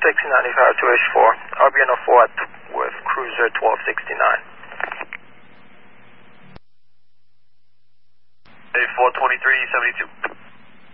taxi 95 to H4, RBN 04 with cruiser 1269. A42372.